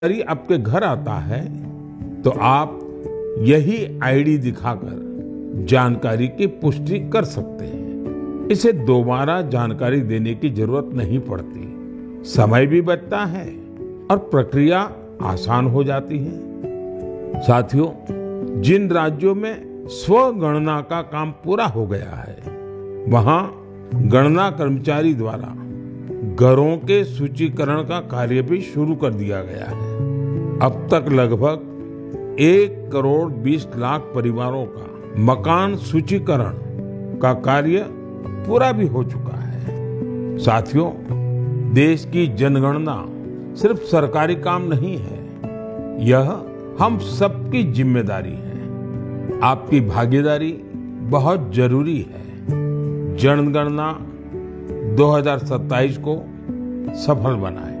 यदि आपके घर आता है तो आप यही आईडी दिखाकर जानकारी की पुष्टि कर सकते हैं। इसे दोबारा जानकारी देने की जरूरत नहीं पड़ती, समय भी बचता है और प्रक्रिया आसान हो जाती है। साथियों, जिन राज्यों में स्वगणना का काम पूरा हो गया है, वहां गणना कर्मचारी द्वारा घरों के सूचीकरण का कार्य भी शुरू कर दिया गया है। अब तक लगभग 1,20,00,000 परिवारों का मकान सूचीकरण का कार्य पूरा भी हो चुका है। साथियों, देश की जनगणना सिर्फ सरकारी काम नहीं है, यह हम सबकी जिम्मेदारी है। आपकी भागीदारी बहुत जरूरी है। जनगणना 2027 को सफल बनाएं।